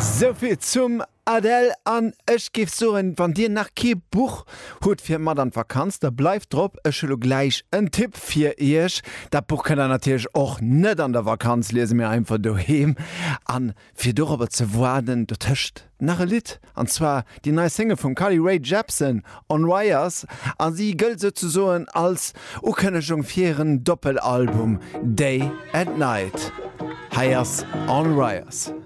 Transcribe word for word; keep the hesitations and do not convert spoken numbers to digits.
Soviel zum Adele an Ech gif so wann Dir nach Ke Buch hut fir mat an Vakanz, da bleif drop echlo gleich en Tipp fir Ech. Dat Buch kann er natürlich och net an der Vakanz lese mir einfach doheem an fir dober ze warden der töcht nach e Lit anzwa die neue Single von Carly Rae Jepsen on Wires an sie gëlt se zu soen als ukennechung vieren Doppelalbum Day and Night. Heiers on Wires.